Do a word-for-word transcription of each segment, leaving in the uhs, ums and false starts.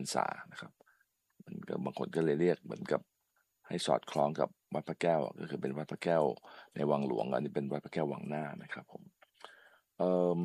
รษานะครับมันก็บางคนก็เลยเรียกเหมือนกับให้สอดคล้องกับวัดพระแก้วก็คือเป็นวัดพระแก้วในวังหลวงอันนี้เป็นวัดพระแก้ววังหน้านะครับผมเอ่อ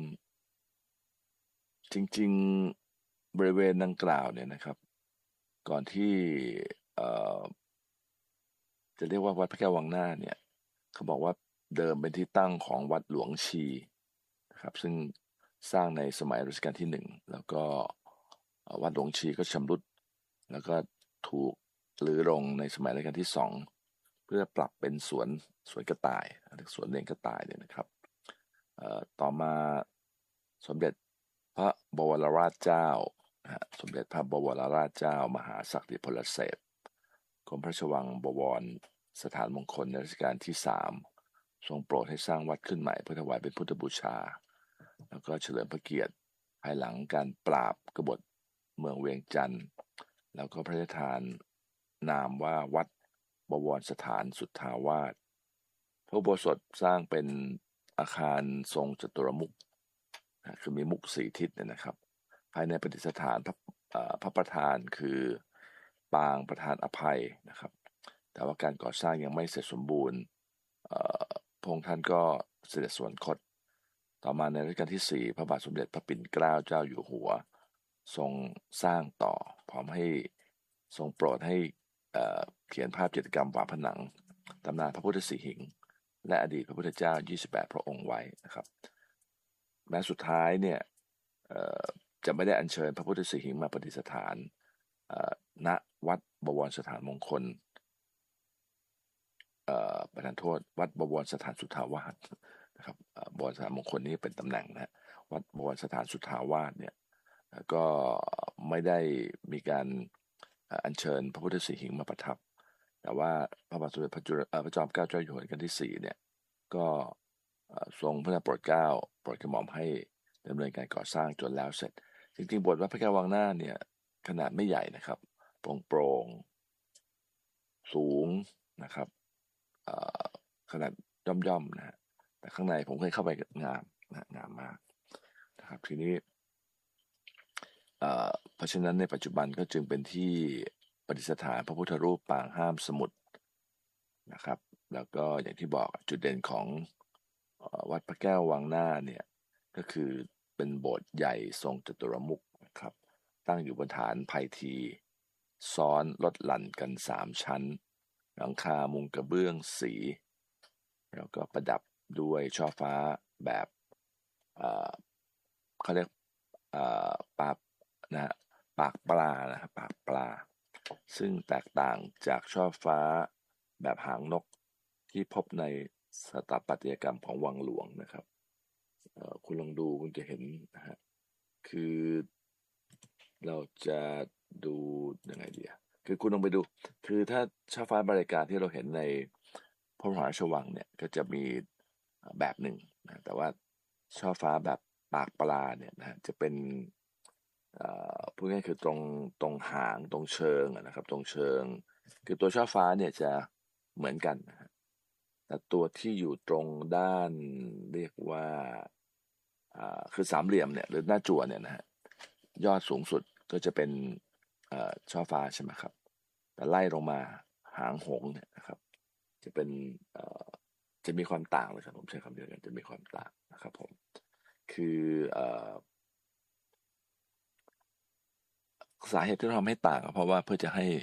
จริงๆบริเวณดังกล่าวเนี่ยนะครับก่อนที่เอ่อจะเรียกว่าวัดพระแก้ววังหน้าเนี่ยเขาบอกว่าเดิมเป็นที่ตั้งของวัดหลวงชีนะครับซึ่งสร้างในสมัยรัชกาลที่หนึ่งแล้วก็วัดหลวงชีก็ชำรุดแล้วก็ถูกรื้อลงในสมัยรัชกาลที่สองเพื่อปรับเป็นสวนสวนกระต่ายสวนเลี้ยงกระต่ายเนี่ยนะครับต่อมาสมเด็จพระบวรราชเจ้าสมเด็จพระบวรราชเจ้ามหาศักดิพลเสพกรมพระราชวังบวรสถานมงคลในรัชกาลที่สามทรงโปรดให้สร้างวัดขึ้นใหม่เพื่อถวายเป็นพุทธบูชาแล้วก็เฉลิมพระเกียรติภายหลังการปราบกบฏเมืองเวียงจันทร์แล้วก็พระราชทานนามว่าวัดบวรสถานสุทธาวาสพระอุโบสถสร้างเป็นอาคารทรงจัตุรมุขคือมีมุขสี่ทิศเนี่ยนะครับภายในประดิษฐานพระพระประธานคือปางประธานอภัยนะครับแต่ว่าการก่อสร้างยังไม่เสร็จสมบูรณ์พระองค์ท่านก็เสด็จสวรรคตต่อมาในรัชกาลที่สี่พระบาทสมเด็จพระปิ่นเกล้าเจ้าอยู่หัวทรงสร้างต่อพร้อมให้ทรงโปรดให้เขียนภาพจิตรกรรมฝาผนังตำนานพระพุทธสีหิงและอดีตพระพุทธเจ้ายี่สิบแปดพระองค์ไว้นะครับแม้สุดท้ายเนี่ยจะไม่ได้อัญเชิญพระพุทธสีหิงมาประดิษฐานณวัดบวรสถานมงคลประธานโทษวัดบวรสถานสุทธาวาสนะครับบวรสถานมงคลนี้เป็นตำแหน่งนะวัดบวรสถานสุทธาวาสเนี่ยก็ไม่ได้มีการอัญเชิญพระพุทธสีหิงมาประทับแต่ว่าพระบาทสมเด็จพระจุลพระจอมเกล้าเจ้าอยู่หัวรัชกาลที่สี่เนี่ยก็ทรงพระนามโปรดเกล้าโปรดกระหม่อมให้ดำเนินการก่อสร้างจนแล้วเสร็จจริงๆโบสถ์วัดพระแก้ววังหน้าเนี่ยขนาดไม่ใหญ่นะครับโปร่งๆสูงนะครับขนาดย่อมๆนะฮะแต่ข้างในผมเคยเข้าไปงามนะงามมากนะครับทีนี้เพราะฉะนั้นในปัจจุบันก็จึงเป็นที่ประดิษฐานพระพุทธรูปปางห้ามสมุทรนะครับแล้วก็อย่างที่บอกจุดเด่นของวัดพระแก้ววังหน้าเนี่ยก็คือเป็นโบสถ์ใหญ่ทรงจัตุรมุขนะครับตั้งอยู่บนฐานไผ่ทีซ้อนลดหลั่นกันสามชั้นหลังคามุงกระเบื้องสีแล้วก็ประดับด้วยช่อฟ้าแบบเขาเรียกปากนะฮะปากปลานะครับปากปลาซึ่งแตกต่างจากช่อฟ้าแบบหางนกที่พบในสถาปัตยกรรมของวังหลวงนะครับคุณลองดูคุณจะเห็นนะฮะคือเราจะดูยังไงดีคือคุณลองไปดูคือถ้าช่อฟ้าบริการที่เราเห็นในพระมหาราชวังเนี่ยก็จะมีแบบหนึ่งนะแต่ว่าช่อฟ้าแบบปากปลาเนี่ยนะจะเป็นพูดง่ายคือตรงตรงหางตรงเชิงนะครับตรงเชิงคือตัวช่อฟ้าเนี่ยจะเหมือนกันนะแต่ตัวที่อยู่ตรงด้านเรียกว่าคือสามเหลี่ยมเนี่ยหรือหน้าจั่วเนี่ยนะฮะยอดสูงสุดก็จะเป็นช่อฟ้าใช่ไหมครับแต่ไล่ลงมาหางหงเนี่ยนะครับจะเป็นจะมีความต่างเลยครับผมใช้คำเดียวกันจะมีความต่างนะครับผมคือสาเหตุที่ทำให้ต่างเพราะว่าเพื่อจะให้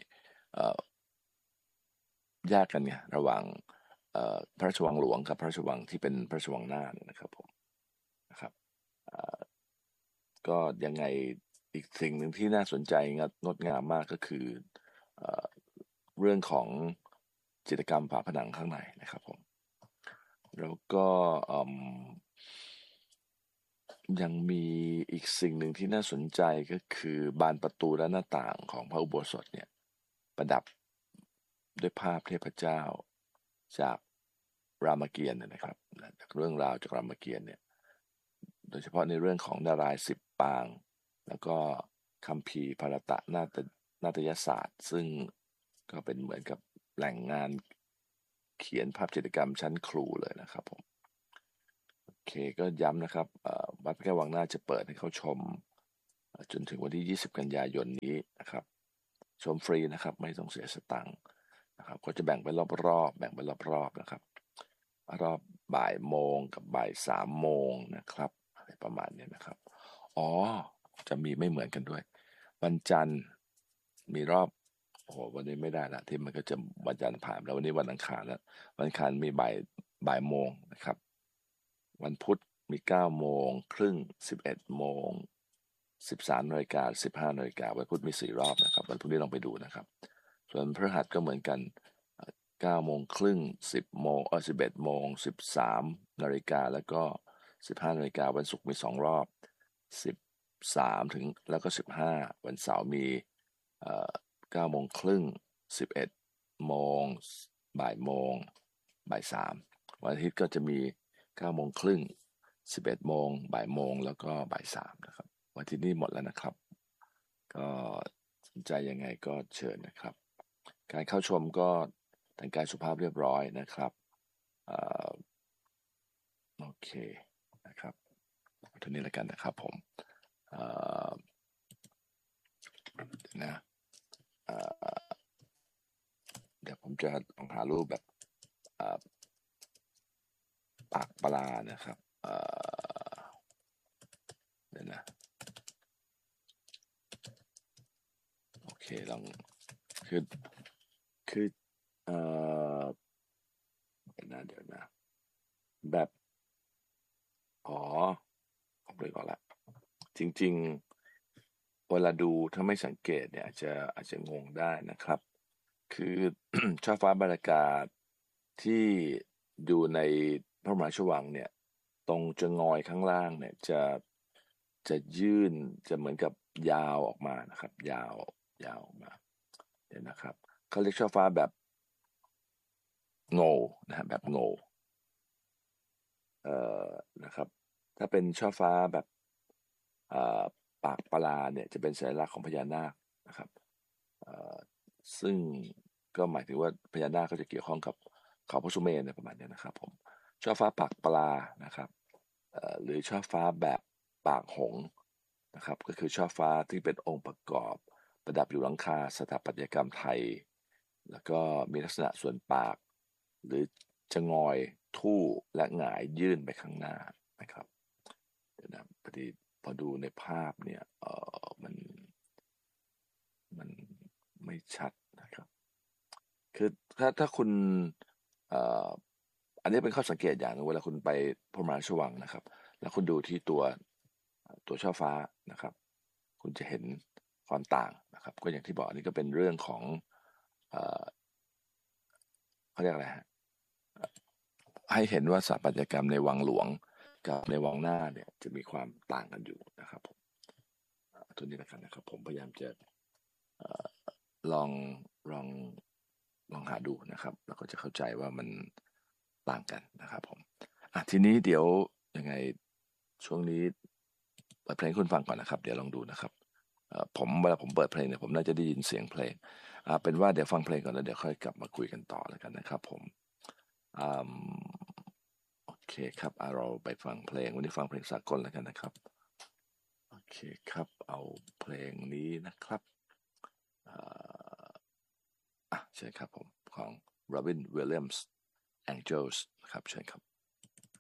แยกกันไงระหว่างพระราชวังหลวงกับพระราชวังที่เป็นพระราชวังหน้านะครับผมนะครับก็ยังไงอีกสิ่งหนึ่งที่น่าสนใจงดงามมากก็คือเรื่องของจิตรกรรมฝาผนังข้างในนะครับผมแล้วก็ยังมีอีกสิ่งหนึ่งที่น่าสนใจก็คือบานประตูและหน้าต่างของพระอุโบสถเนี่ยประดับด้วยภาพเทพเจ้าจากรามเกียรติ์นะครับจากเรื่องราวจากรามเกียรติ์เนี่ยโดยเฉพาะในเรื่องของนารายณ์สิบปางแล้วก็คัมภีร์ภารตะนาฏนาฏยศาสตร์ซึ่งก็เป็นเหมือนกับแหล่งงานเขียนภาพจิตรกรรมชั้นครูเลยนะครับผมโอเคก็ย้ำนะครับวัดพระแก้ววังหน้าจะเปิดให้เข้าชมจนถึงวันที่ยี่สิบกันยายนนี้นะครับชมฟรีนะครับไม่ต้องเสียสตังค์นะครับก็จะแบ่งเป็นรอบๆแบ่งเป็นรอบๆนะครับรอบบ่ายโมงกับบ่ายสามโมงนะครับอะไรประมาณนี้นะครับอ๋อจะมีไม่เหมือนกันด้วยวันจันทร์มีรอบโอ้โหวันนี้ไม่ได้ละที่มันก็จะวันจันทร์ผ่านแล้ววันนี้วันอังคารแล้ววันอังคารมีบ่ายบ่ายโมงนะครับวันพุธมีเก้าโมงครึ่งสิบเอ็ดโมงสิบสามนาฬิกาสิบห้านาฬิกาวันพุธมีสี่รอบนะครับวันพรุ่งนี้ลองไปดูนะครับส่วนพฤหัสก็เหมือนกันเก้าโมงครึ่งสิบโมงเออสิบเอ็ดโมงสิบสามนาฬิกาแล้วก็สิบห้านาฬิกาวันศุกร์มีสองรอบสิบสามถึงแล้วก็สิบห้าวันเสาร์มีเอ่อเก้าโมงครึ่งสิบเอ็ดโมงบ่ายโมงบ่ายสามวันอาทิตย์ก็จะมีเก้าโมงครึ่งสิบเอ็ดโมงบ่ายโมงแล้วก็บ่ายสามนะครับวันที่นี่หมดแล้วนะครับก็สนใจยังไงก็เชิญนะครับการเข้าชมก็แต่งกายสุภาพเรียบร้อยนะครับโอเคนะครับเท่านี้แล้วกันนะครับผมนะเดี๋ยวผมจะลองหารูปแบบปากปลานะครับเดี๋ยวนะโอเคลองคือคือเอ่อเดี๋ยวนะเดี๋ยวนะแบบอ๋อผมเลยก่อนละจริงๆเวลาดูถ้าไม่สังเกตเนี่ยอาจจะอาจจะงงได้นะครับคือ ช่อฟ้าบรรยากาศที่ดูในพระมหาราชวังเนี่ยตรงจะงอยข้างล่างเนี่ยจะจะยื่นจะเหมือนกับยาวออกมานะครับยาวยาวออกมาเดี๋ยวนะครับเขาเรียกช่อฟ้าแบบโง่นะฮะแบบโง่เอ่อนะครับถ้าเป็นช่อฟ้าแบบเอ่อปากปลาเนี่ยจะเป็นสัญลักษณ์ของพญานาคนะครับเอ่อซึ่งก็หมายถึงว่าพญานาคก็จะเกี่ยวข้องกับเขาพระสุเมรุประมาณนี้นะครับผมช่อฟ้าปากปลานะครับเอ่อหรือช่อฟ้าแบบปากหงส์นะครับก็คือช่อฟ้าที่เป็นองค์ประกอบประดับอยู่หลังคาสถาปัตยกรรมไทยแล้วก็มีลักษณะส่วนปากหรือจะงอยทู่และหงายยื่นไปข้างหน้านะครับเดี๋ยวนะพอดีพอดูในภาพเนี่ยเออมันมันไม่ชัดนะครับคือถ้าถ้าคุณเอ่ออันนี้เป็นข้อสังเกตอย่างนึงเวลาคุณไปพระมหาราชวังนะครับแล้วคุณดูที่ตัวตัวช่อฟ้านะครับคุณจะเห็นความต่างนะครับก็อย่างที่บอกอันนี้ก็เป็นเรื่องของเอ่อเขาเรียกอะไรฮะให้เห็นว่าสถาปัตยกรรมในวังหลวงกับในวังหน้าเนี่ยจะมีความต่างกันอยู่นะครับผมตัวนี้นะครับนะครับผมพยายามจะลองลองลองหาดูนะครับแล้วก็จะเข้าใจว่ามันต่างกันนะครับผมอ่ะทีนี้เดี๋ยวยังไงช่วงนี้เปิดเพลงคุณฟังก่อนนะครับเดี๋ยวลองดูนะครับผมเวลาผมเปิดเพลงเนี่ยผมน่าจะได้ยินเสียงเพลงอ่าเป็นว่าเดี๋ยวฟังเพลงก่อนแล้วเดี๋ยวค่อยกลับมาคุยกันต่อแล้วกันนะครับผมอืมโอเคครับเราไปฟังเพลงวันนี้ฟังเพลงสากลแล้วกันนะครับโอเคครับเอาเพลงนี้นะครับอ่ะใช่ครับผมของ Robin Williams Angels นะครับใช่ครับ